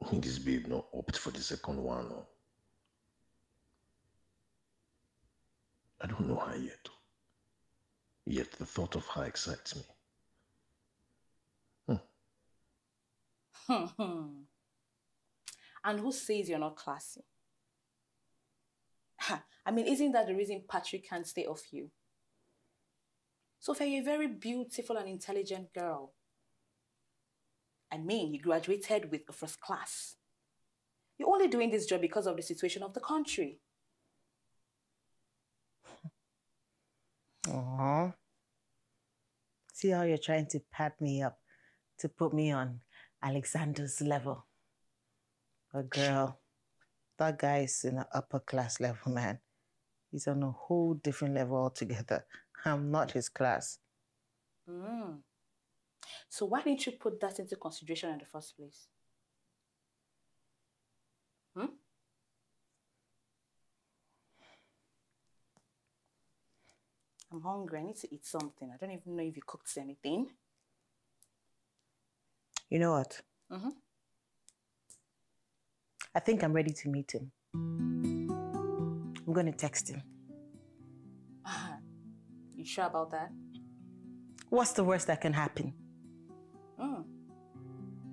Make me this babe not opt for the second one. No. I don't know her yet. Yet the thought of her excites me. And who says you're not classy? I mean, isn't that the reason Patrick can't stay off you? Sophia, you're a very beautiful and intelligent girl. I mean, you graduated with a first class. You're only doing this job because of the situation of the country. Aww. See how you're trying to pat me up to put me on Alexander's level. But girl, that guy is in an upper class level, man. He's on a whole different level altogether. I'm not his class. So why didn't you put that into consideration in the first place? I'm hungry. I need to eat something. I don't even know if you cooked anything. You know what? I think I'm ready to meet him. I'm going to text him. You sure about that? What's the worst that can happen?